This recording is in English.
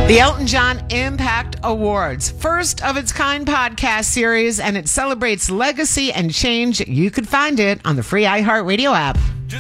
The Elton John Impact Awards, first of its kind podcast series, and it celebrates legacy and change. You could find it on the free iHeartRadio app.